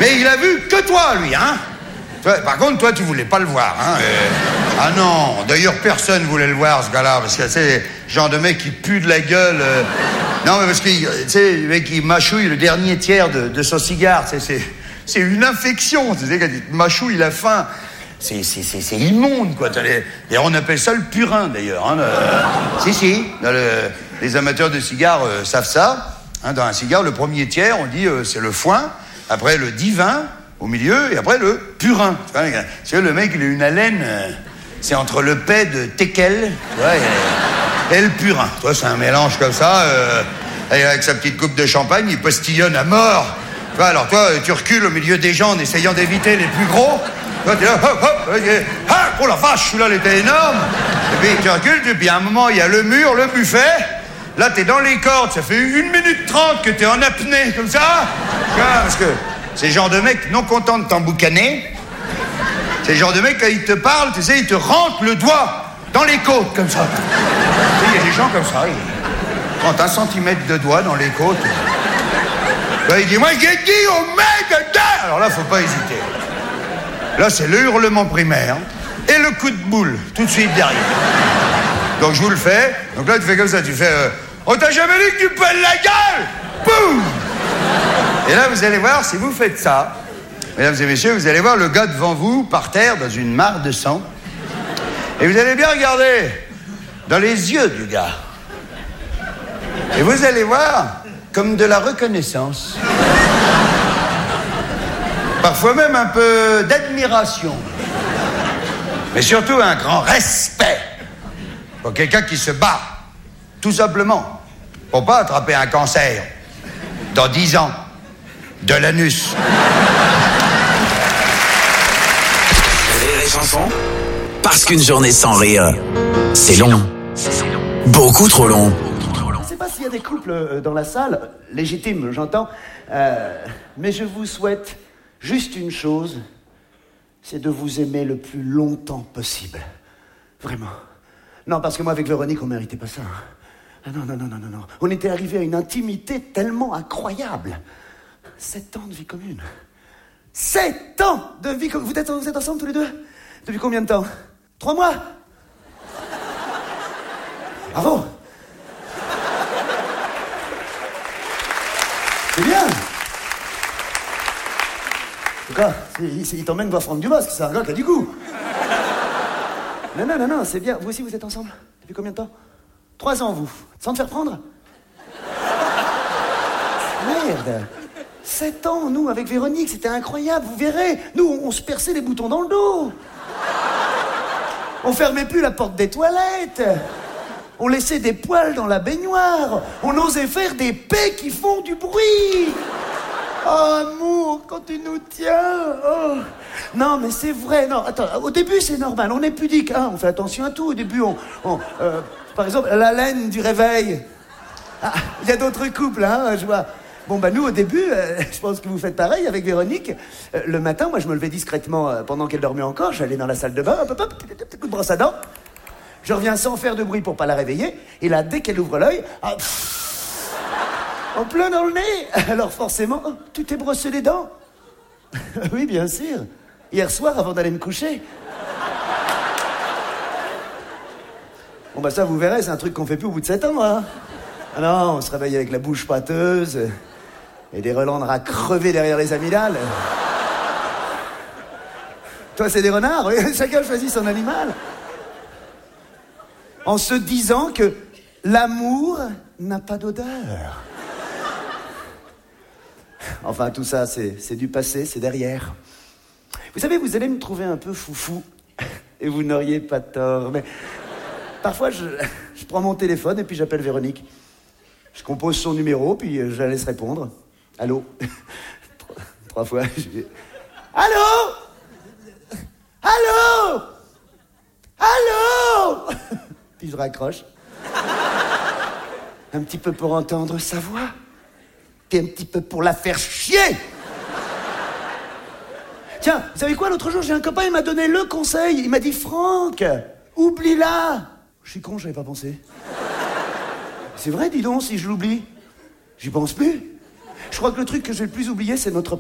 Mais il a vu que toi, lui, hein. Par contre, toi, tu voulais pas le voir, hein. Ah non, d'ailleurs, personne voulait le voir, ce gars-là, parce que c'est le genre de mec qui pue de la gueule. Non, mais parce que, tu sais, le mec, il mâchouille le dernier tiers de son cigare. C'est une infection, tu sais, quand il mâchouille la fin. C'est immonde, quoi. Et on appelle ça le purin, d'ailleurs. Hein, si. Les amateurs de cigares savent ça. Hein, dans un cigare, le premier tiers, on dit c'est le foin, après le divin au milieu, et après le purin. Tu vois, le mec, il a une haleine, c'est entre le paix de teckel, tu vois, et le purin. Tu vois, c'est un mélange comme ça, et avec sa petite coupe de champagne, il postillonne à mort. Tu vois, alors toi, tu recules au milieu des gens en essayant d'éviter les plus gros. Toi, t'es là, oh la vache, celui-là, il était énorme. Et puis tu recules, et puis à un moment, il y a le mur, le buffet. Là, t'es dans les cordes, ça fait 1 minute 30 que t'es en apnée, comme ça. Parce que c'est le genre de mec non content de t'emboucaner. C'est le genre de mec, quand il te parle, tu sais, il te rentre le doigt dans les côtes, comme ça. Tu sais, il y a des gens comme ça, ils rentrent 1 centimètre de doigt dans les côtes. Là, il dit, moi, j'ai dit au mec de... Alors là, faut pas hésiter. Là, c'est le hurlement primaire et le coup de boule, tout de suite derrière. Donc, je vous le fais. Donc là, tu fais comme ça, tu fais... on t'a jamais dit que tu pèles la gueule. Boum. Et là, vous allez voir, si vous faites ça, mesdames et messieurs, vous allez voir le gars devant vous, par terre, dans une mare de sang. Et vous allez bien regarder dans les yeux du gars. Et vous allez voir comme de la reconnaissance. Parfois même un peu d'admiration. Mais surtout un grand respect pour quelqu'un qui se bat, tout simplement, pour pas attraper un cancer dans 10 ans de l'anus. Rire et chanson, parce qu'une journée sans rire, c'est long. Beaucoup trop long. Je ne sais pas s'il y a des couples dans la salle, légitimes, j'entends, mais je vous souhaite juste une chose, c'est de vous aimer le plus longtemps possible. Vraiment. Non, parce que moi, avec Véronique, on ne méritait pas ça. Ah non. On était arrivés à une intimité tellement incroyable. 7 ans de vie commune. 7 ans de vie commune. Vous êtes ensemble tous les deux? Depuis combien de temps? 3 mois? Bravo. C'est bien. En tout cas, il t'emmène voir Franck Dubosc, c'est un gars qui a du goût. Non, c'est bien. Vous aussi, vous êtes ensemble? Depuis combien de temps? 3 ans, vous. Sans te faire prendre? Merde. 7 ans, nous, avec Véronique, c'était incroyable, vous verrez. Nous, on se perçait les boutons dans le dos. On fermait plus la porte des toilettes. On laissait des poils dans la baignoire. On osait faire des paix qui font du bruit. Oh, amour, quand tu nous tiens. Oh. Non, mais c'est vrai. Non, attends, au début, c'est normal. On est pudique, hein. On fait attention à tout. Au début, par exemple, la laine du réveil. Ah, il y a d'autres couples, hein, je vois. Bon, bah, nous, au début, je pense que vous faites pareil avec Véronique. Le matin, moi, je me levais discrètement pendant qu'elle dormait encore. J'allais dans la salle de bain, hop, coup de brosse à dents. Je reviens sans faire de bruit pour pas la réveiller. Et là, dès qu'elle ouvre l'œil, en plein dans le nez. Alors forcément, tu t'es brossé les dents? Oui, bien sûr. Hier soir, avant d'aller me coucher. Bon, bah ça, vous verrez, c'est un truc qu'on fait plus au bout de 7 ans, hein. Ah non, on se réveille avec la bouche pâteuse et des relents de rats crevés derrière les amygdales. Toi, c'est des renards, oui. Chacun choisit son animal. En se disant que l'amour n'a pas d'odeur. Enfin, tout ça, c'est du passé, c'est derrière. Vous savez, vous allez me trouver un peu foufou, et vous n'auriez pas tort, mais parfois, je prends mon téléphone et puis j'appelle Véronique. Je compose son numéro, puis je la laisse répondre. Allô? 3 fois. Allô? Allô? Allô? Puis je raccroche. Un petit peu pour entendre sa voix. Puis un petit peu pour la faire chier. Tiens, vous savez quoi, l'autre jour, j'ai un copain, il m'a donné le conseil. Il m'a dit, Franck, oublie-la. Je suis con, j'avais pas pensé. C'est vrai, dis donc, si je l'oublie, j'y pense plus. Je crois que le truc que j'ai le plus oublié, c'est notre